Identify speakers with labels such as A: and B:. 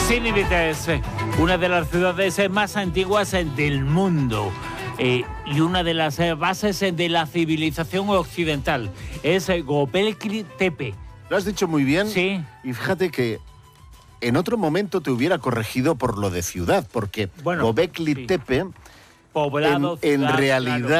A: Sinirit es una de las ciudades más antiguas del mundo y una de las bases de la civilización occidental. Es Göbekli Tepe.
B: Lo has dicho muy bien.
A: Sí.
B: Y fíjate que en otro momento te hubiera corregido por lo de ciudad, porque
A: Bueno,
B: Göbekli
A: sí.
B: Tepe,
A: Poblado,
B: en
A: ciudad,
B: realidad...
A: claro.